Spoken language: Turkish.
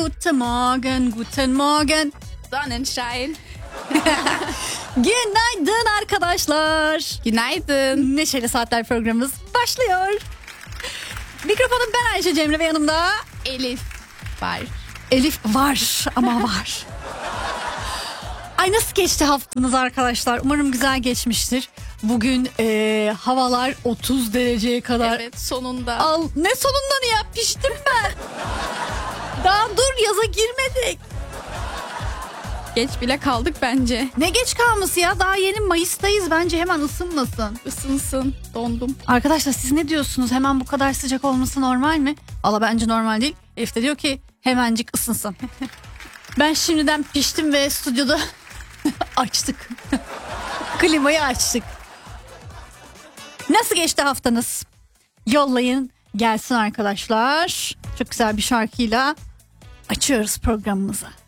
guten Morgen, guten Morgen. Sonnenschein. Günaydın arkadaşlar. Günaydın. Neşeli Saatler programımız başlıyor. Mikrofonum ben Ayşe Cemre ve yanımda Elif var. Elif var ama var. Ay nasıl geçti haftanız arkadaşlar? Umarım güzel geçmiştir. Bugün havalar 30 dereceye kadar. Evet, sonunda. Al, ne sonundan ya, piştim ben. Daha dur, yaza girmedik. Geç bile kaldık bence. Ne geç kalması ya, daha yeni Mayıs'tayız, bence hemen ısınmasın. Isınsın. Dondum. Arkadaşlar siz ne diyorsunuz, hemen bu kadar sıcak olması normal mi? Valla bence normal değil. Elif de diyor ki hemencik ısınsın. Ben şimdiden piştim ve stüdyoda açtık. Klimayı açtık. Nasıl geçti haftanız? Yollayın gelsin arkadaşlar. Çok güzel bir şarkıyla açıyoruz programımızı.